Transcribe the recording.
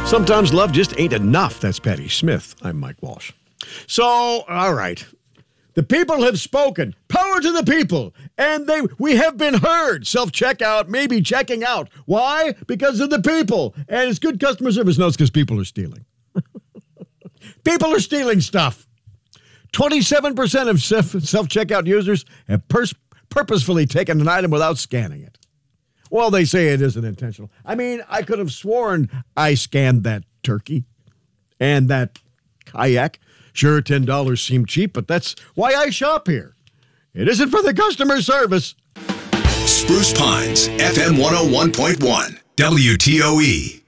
Sometimes love just ain't enough. That's Patti Smith. I'm Mike Walsh. So, all right. The people have spoken. Power to the people. And we have been heard. Self-checkout, maybe checking out. Why? Because of the people. And it's good customer service. No, it's because people are stealing. People are stealing stuff. 27% of self-checkout users have purposefully taken an item without scanning it. Well, they say it isn't intentional. I mean, I could have sworn I scanned that turkey and that kayak. Sure, $10 seemed cheap, but that's why I shop here. It isn't for the customer service. Spruce Pines, FM 101.1, WTOE.